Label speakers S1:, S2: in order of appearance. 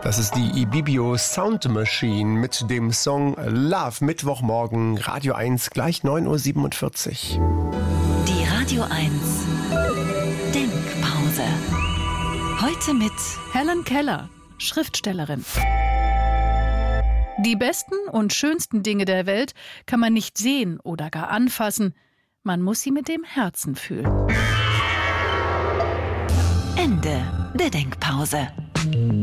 S1: Das ist die Ibibio Sound Machine mit dem Song Love. Mittwochmorgen, Radio 1, gleich 9.47 Uhr.
S2: Die Radio 1 Denkpause. Heute mit
S3: Helen Keller, Schriftstellerin. Die besten und schönsten Dinge der Welt kann man nicht sehen oder gar anfassen. Man muss sie mit dem Herzen fühlen.
S2: Ende der Denkpause.